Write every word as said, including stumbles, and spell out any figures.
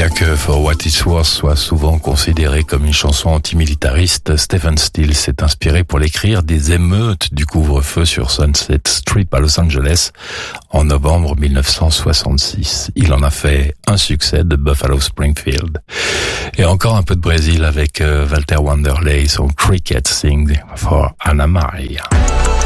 Bien que For What It's Worth soit souvent considérée comme une chanson antimilitariste, Stephen Stills s'est inspiré pour l'écrire des émeutes du couvre-feu sur Sunset Strip à Los Angeles en novembre mille neuf cent soixante-six. Il en a fait un succès de Buffalo Springfield. Et encore un peu de Brésil avec Walter Wanderley, son Cricket Sing for Anna Maria.